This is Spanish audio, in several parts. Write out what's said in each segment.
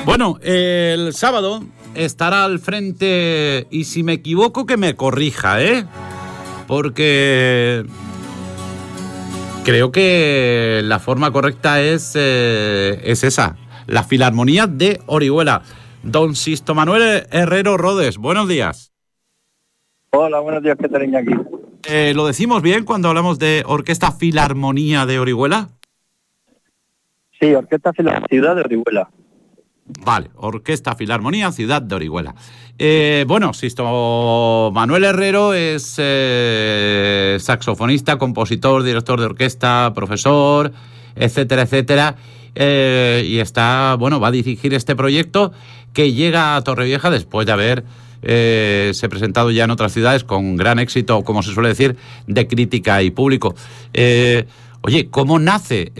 Bueno, el sábado estará al frente, y si me equivoco que me corrija, porque creo que la forma correcta es esa, la Filarmonía de Orihuela. Don Sisto Manuel Herrero Rodes, buenos días. Hola, buenos días, ¿qué tal, Iñaki? ¿Lo decimos bien cuando hablamos de Orquesta Filarmonía de Orihuela? Sí, Orquesta Filarmonía, Ciudad de Orihuela. Vale, Orquesta Filarmonía, Ciudad de Orihuela. Bueno, Sisto Manuel Herrero es saxofonista, compositor, director de orquesta, profesor, etcétera, etcétera. Y va a dirigir este proyecto que llega a Torrevieja después de haber se presentado ya en otras ciudades con gran éxito, como se suele decir, de crítica y público. Oye, ¿cómo nace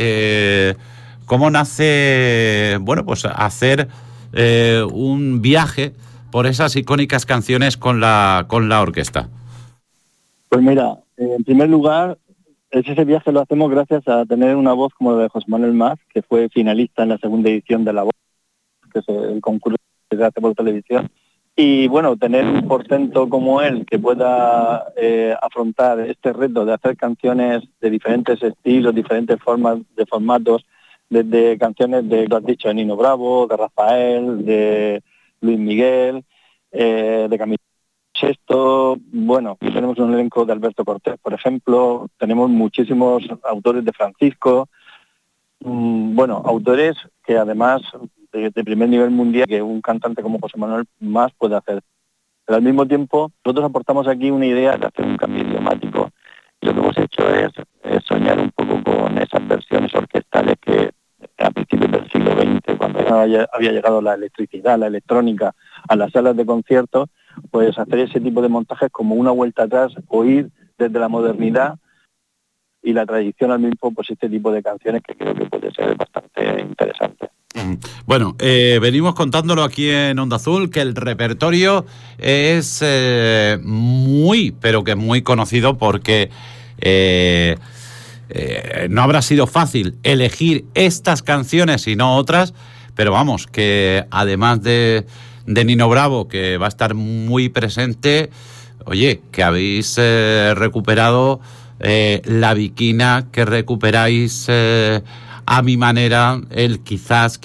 hacer un viaje por esas icónicas canciones con la orquesta? Pues mira, en primer lugar, ese viaje lo hacemos gracias a tener una voz como la de José Manuel Mas, que fue finalista en la segunda edición de La Voz, que es el concurso que se hace por televisión. Y bueno, tener un portento como él que pueda afrontar este reto de hacer canciones de diferentes estilos, diferentes formas, de formatos, desde canciones de, lo has dicho, de Nino Bravo, de Rafael, de Luis Miguel, de Camilo Sesto. Bueno, aquí tenemos un elenco de Alberto Cortés, por ejemplo, tenemos muchísimos autores de Francisco, autores que además de primer nivel mundial, que un cantante como José Manuel Mas puede hacer. Pero al mismo tiempo, nosotros aportamos aquí una idea de hacer un cambio idiomático. Y lo que hemos hecho es soñar un poco con esas versiones orquestales que a principios del siglo XX, cuando había llegado la electricidad, la electrónica a las salas de conciertos, pues hacer ese tipo de montajes como una vuelta atrás, oír desde la modernidad y la tradición al mismo, pues este tipo de canciones que creo que puede ser bastante interesante. Bueno, venimos contándolo aquí en Onda Azul, que el repertorio es muy, pero que muy conocido, porque no habrá sido fácil elegir estas canciones y no otras, pero vamos, que además de Nino Bravo, que va a estar muy presente, oye, que habéis recuperado La Viquina, que recuperáis A Mi Manera, el quizás,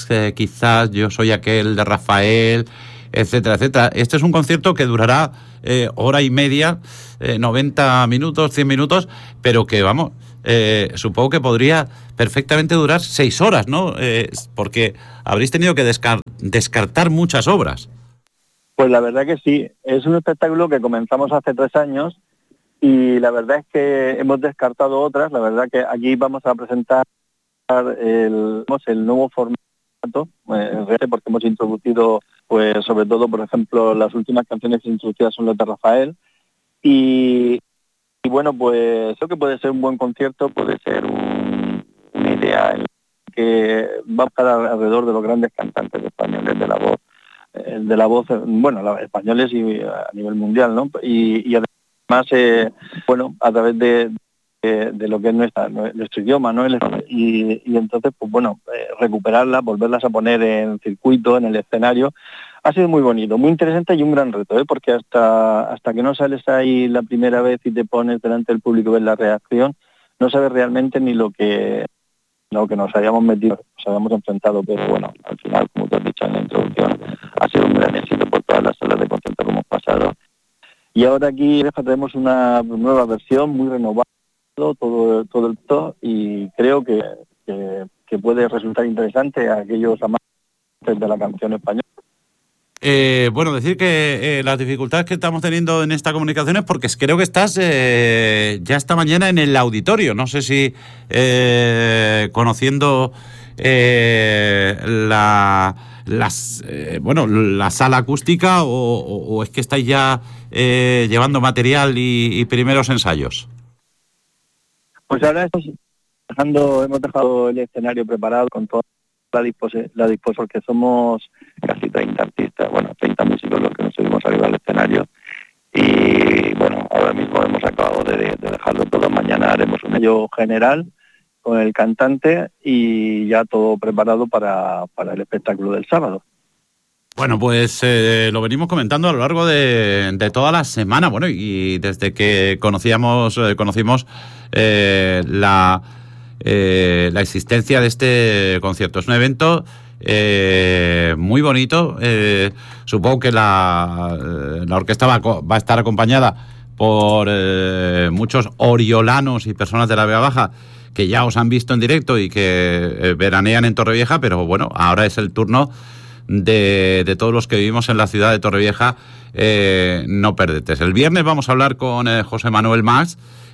Yo Soy Aquel de Rafael, etcétera, etcétera. Este es un concierto que durará hora y media, 90 minutos, 100 minutos, pero que, vamos, supongo que podría perfectamente durar 6 horas, ¿no? Porque habréis tenido que descartar muchas obras. Pues la verdad que sí, es un espectáculo que comenzamos hace 3 años y la verdad es que hemos descartado otras. La verdad que aquí vamos a presentar el nuevo formato, porque hemos introducido, pues sobre todo, por ejemplo, las últimas canciones introducidas son las de Rafael y bueno, pues creo que puede ser un buen concierto, puede ser una idea en que va a estar alrededor de los grandes cantantes españoles de la voz, los españoles y a nivel mundial, ¿no? Y además, a través de lo que es nuestro idioma, ¿no? Y entonces, pues bueno, recuperarlas, volverlas a poner en circuito, en el escenario, ha sido muy bonito, muy interesante y un gran reto, porque hasta que no sales ahí la primera vez y te pones delante del público y ves la reacción, no sabes realmente ni lo que nos habíamos metido, nos habíamos enfrentado, pero bueno, al final, como te has dicho en la introducción, ha sido un gran éxito por todas las salas de concierto que hemos pasado. Y ahora aquí tenemos una nueva versión muy renovada, todo el todo, y creo que puede resultar interesante a aquellos amantes de la canción española. Decir que las dificultades que estamos teniendo en esta comunicación es porque creo que estás ya esta mañana en el auditorio. No sé si conociendo la sala acústica o es que estáis ya llevando material y primeros ensayos. Pues ahora hemos dejado el escenario preparado con toda la disposición, porque somos casi 30 artistas, 30 músicos los que nos subimos arriba al escenario. Y bueno, ahora mismo hemos acabado de dejarlo todo. Mañana haremos un ensayo general con el cantante y ya todo preparado para el espectáculo del sábado. Bueno, pues lo venimos comentando a lo largo de toda la semana, bueno, y desde que conocimos la existencia de este concierto. Es un evento muy bonito. Supongo que la orquesta va a estar acompañada por muchos oriolanos y personas de la Vega Baja que ya os han visto en directo y que veranean en Torrevieja, pero bueno, ahora es el turno de todos los que vivimos en la ciudad de Torrevieja. No perdetes. El viernes vamos a hablar con José Manuel Mas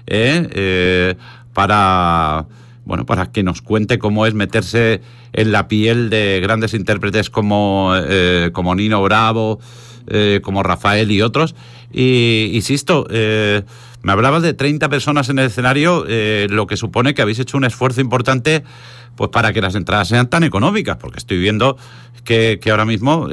para que nos cuente cómo es meterse en la piel de grandes intérpretes como Nino Bravo, como Rafael y otros. Y insisto, me hablabas de 30 personas en el escenario, lo que supone que habéis hecho un esfuerzo importante pues para que las entradas sean tan económicas, porque estoy viendo que ahora mismo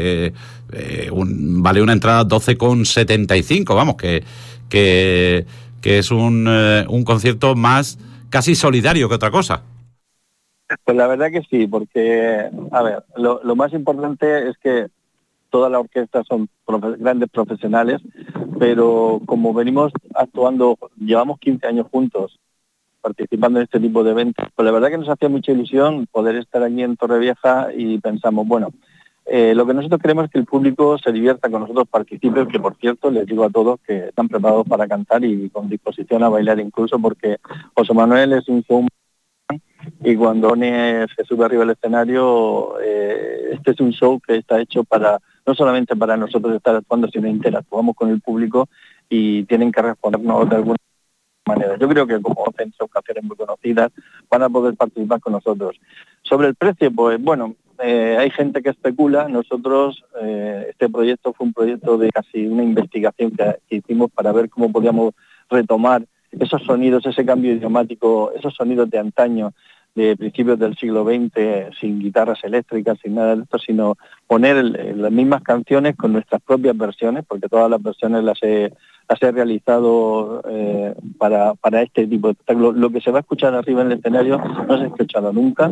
vale una entrada 12,75, vamos, que es un concierto más casi solidario que otra cosa. Pues la verdad que sí, porque, a ver, lo más importante es que toda la orquesta son grandes profesionales, pero como venimos actuando, llevamos 15 años juntos, participando en este tipo de eventos, pues la verdad que nos hacía mucha ilusión poder estar aquí en Torrevieja y pensamos, bueno, lo que nosotros queremos es que el público se divierta con nosotros, participe, que por cierto les digo a todos que están preparados para cantar y con disposición a bailar incluso, porque José Manuel es un showman y cuando se sube arriba al escenario, este es un show que está hecho no solamente para nosotros estar actuando, sino interactuamos con el público y tienen que respondernos de alguna manera. Yo creo que como hacen son canciones muy conocidas, van a poder participar con nosotros. Sobre el precio, pues bueno, hay gente que especula. Nosotros, este proyecto fue un proyecto de casi una investigación que hicimos para ver cómo podíamos retomar esos sonidos, ese cambio idiomático, esos sonidos de antaño, de principios del siglo XX, sin guitarras eléctricas, sin nada de esto, sino poner las mismas canciones con nuestras propias versiones, porque todas las versiones las he realizado para este tipo de espectáculo. Lo que se va a escuchar arriba en el escenario no se ha escuchado nunca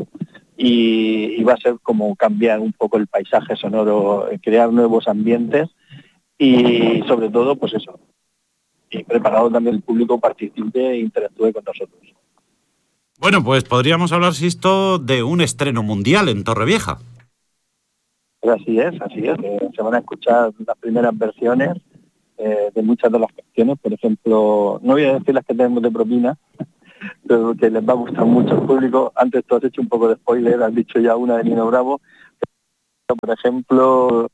y va a ser como cambiar un poco el paisaje sonoro, crear nuevos ambientes y sobre todo, pues eso, y preparado también el público participe e interactúe con nosotros. Bueno, pues podríamos hablar, Sisto, de un estreno mundial en Torrevieja. Así es. Se van a escuchar las primeras versiones de muchas de las canciones. Por ejemplo, no voy a decir las que tenemos de propina, pero que les va a gustar mucho al público. Antes tú has hecho un poco de spoiler, has dicho ya una de Nino Bravo. Por ejemplo,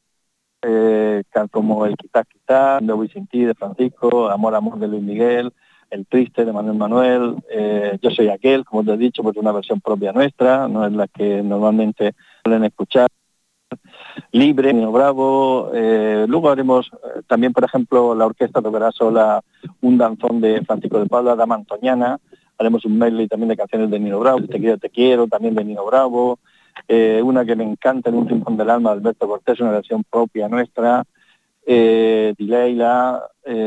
como el Quizás, No voy sin ti de Francisco, Amor, amor de Luis Miguel, El triste de Manuel, Yo soy aquel, como te he dicho, porque es una versión propia nuestra, no es la que normalmente suelen escuchar. Libre, Nino Bravo. Luego haremos también, por ejemplo, la orquesta tocará sola un danzón de Francisco de Paula, Dama Antoniana. Haremos un medley también de canciones de Nino Bravo, Te quiero, también de Nino Bravo. Una que me encanta, En un rincón del alma, de Alberto Cortés, una versión propia nuestra. Dileila,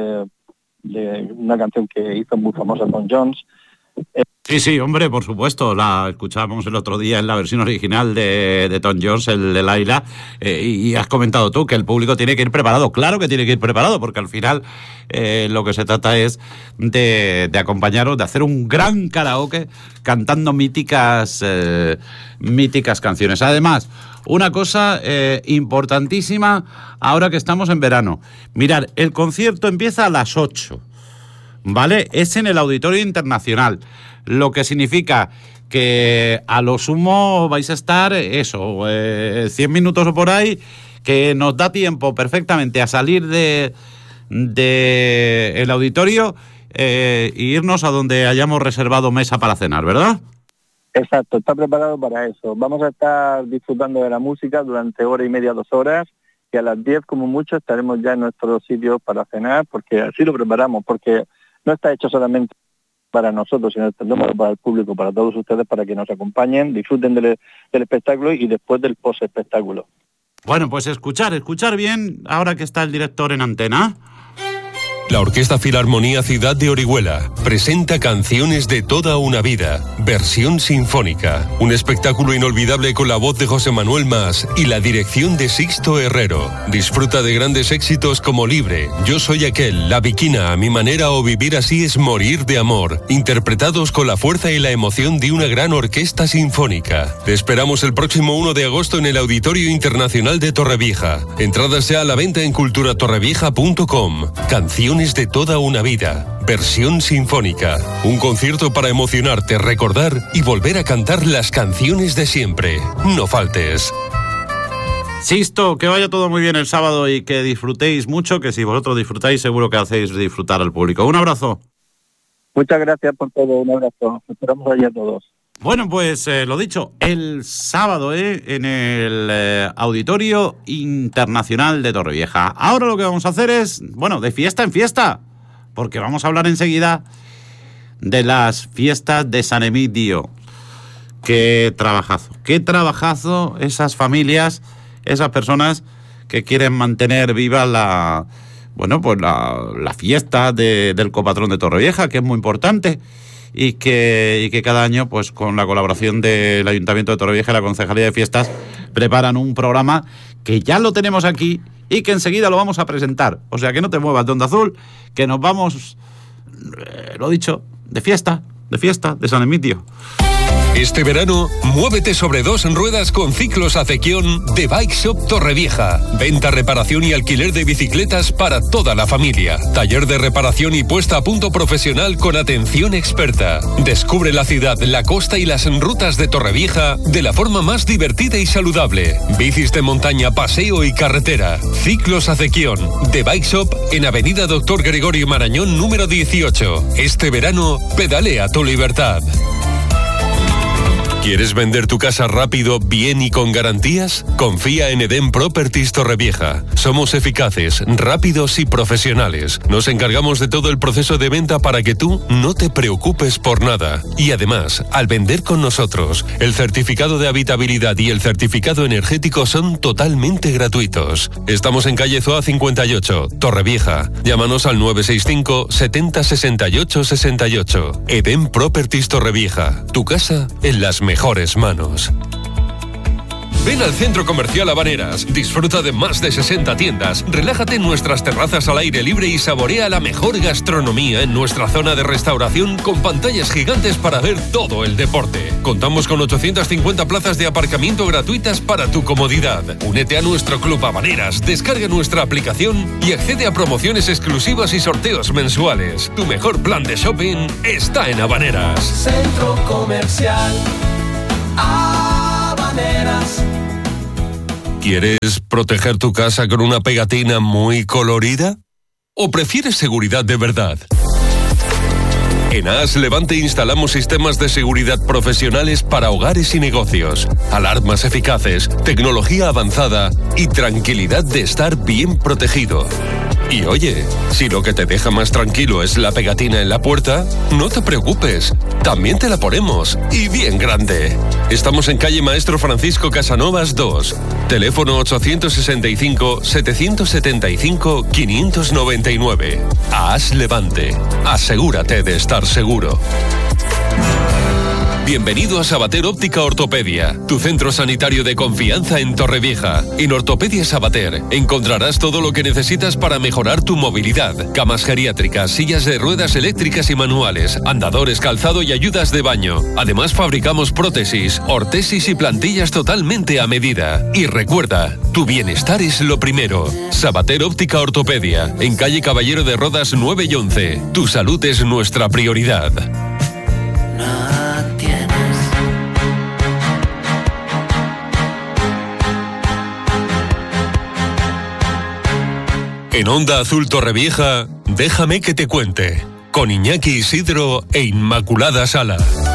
de una canción que hizo muy famosa Tom Jones. Sí, hombre, por supuesto, la escuchamos el otro día en la versión original de Tom Jones, el de Laila, y has comentado tú que el público tiene que ir preparado. Claro que tiene que ir preparado, porque al final lo que se trata es de acompañaros, de hacer un gran karaoke cantando míticas canciones. Además, una cosa importantísima ahora que estamos en verano. Mirad, el concierto empieza a las 8, ¿vale? Es en el Auditorio Internacional, lo que significa que a lo sumo vais a estar 100 minutos o por ahí, que nos da tiempo perfectamente a salir de el auditorio e irnos a donde hayamos reservado mesa para cenar, ¿verdad? Exacto, está preparado para eso. Vamos a estar disfrutando de la música durante hora y media, 2 horas, y a las 10 como mucho estaremos ya en nuestro sitio para cenar, porque así lo preparamos, porque no está hecho solamente para nosotros, sino para el público, para todos ustedes, para que nos acompañen, disfruten del espectáculo y después del post-espectáculo. Bueno, pues escuchar bien, ahora que está el director en antena. La Orquesta Filarmonía Ciudad de Orihuela presenta Canciones de toda una vida, versión sinfónica. Un espectáculo inolvidable con la voz de José Manuel Mas y la dirección de Sixto Herrero. Disfruta de grandes éxitos como Libre, Yo soy aquel, La Viquina, A mi manera o Vivir así es morir de amor, interpretados con la fuerza y la emoción de una gran orquesta sinfónica. Te esperamos el próximo 1 de agosto en el Auditorio Internacional de Torrevieja. Entradas ya a la venta en culturatorrevieja.com. Canciones de toda una vida, versión sinfónica. Un concierto para emocionarte, recordar y volver a cantar las canciones de siempre. No faltes. Sisto, que vaya todo muy bien el sábado y que disfrutéis mucho, que si vosotros disfrutáis seguro que hacéis disfrutar al público. Un abrazo. Muchas gracias por todo, un abrazo. Esperamos allá a todos. Bueno, pues lo dicho, el sábado en el Auditorio Internacional de Torrevieja. Ahora lo que vamos a hacer es, bueno, de fiesta en fiesta, porque vamos a hablar enseguida de las fiestas de San Emidio. Qué trabajazo esas familias, esas personas que quieren mantener viva la fiesta del copatrón de Torrevieja, que es muy importante. Y que cada año, pues con la colaboración del Ayuntamiento de Torrevieja y la Concejalía de Fiestas, preparan un programa que ya lo tenemos aquí y que enseguida lo vamos a presentar. O sea que no te muevas de Onda Azul, que nos vamos, lo dicho, de fiesta de San Emidio. Este verano, muévete sobre dos ruedas con Ciclos Acequión de Bike Shop Torrevieja. Venta, reparación y alquiler de bicicletas para toda la familia. Taller de reparación y puesta a punto profesional con atención experta. Descubre la ciudad, la costa y las rutas de Torrevieja de la forma más divertida y saludable. Bicis de montaña, paseo y carretera. Ciclos Acequión de Bike Shop en Avenida Dr. Gregorio Marañón número 18. Este verano, pedalea tu libertad. ¿Quieres vender tu casa rápido, bien y con garantías? Confía en Edén Properties Torrevieja. Somos eficaces, rápidos y profesionales. Nos encargamos de todo el proceso de venta para que tú no te preocupes por nada. Y además, al vender con nosotros, el certificado de habitabilidad y el certificado energético son totalmente gratuitos. Estamos en calle Zoa 58, Torrevieja. Llámanos al 965 70 68 68. Edén Properties Torrevieja. Tu casa en las mejores manos. Ven al Centro Comercial Habaneras, disfruta de más de 60 tiendas, relájate en nuestras terrazas al aire libre y saborea la mejor gastronomía en nuestra zona de restauración con pantallas gigantes para ver todo el deporte. Contamos con 850 plazas de aparcamiento gratuitas para tu comodidad. Únete a nuestro Club Habaneras, descarga nuestra aplicación y accede a promociones exclusivas y sorteos mensuales. Tu mejor plan de shopping está en Habaneras. Centro Comercial Habaneras. ¿Quieres proteger tu casa con una pegatina muy colorida? ¿O prefieres seguridad de verdad? En AS Levante instalamos sistemas de seguridad profesionales para hogares y negocios, alarmas eficaces, tecnología avanzada y tranquilidad de estar bien protegido. Y oye, si lo que te deja más tranquilo es la pegatina en la puerta, no te preocupes, también te la ponemos, y bien grande. Estamos en calle Maestro Francisco Casanovas 2, teléfono 875-775-599. AS Levante, asegúrate de estar seguro. Bienvenido a Sabater Óptica Ortopedia, tu centro sanitario de confianza en Torrevieja. En Ortopedia Sabater encontrarás todo lo que necesitas para mejorar tu movilidad. Camas geriátricas, sillas de ruedas eléctricas y manuales, andadores, calzado y ayudas de baño. Además fabricamos prótesis, ortesis y plantillas totalmente a medida. Y recuerda, tu bienestar es lo primero. Sabater Óptica Ortopedia, en calle Caballero de Rodas 9 y 11. Tu salud es nuestra prioridad. En Onda Azul Torrevieja, déjame que te cuente, con Iñaki Isidro e Inmaculada Sala.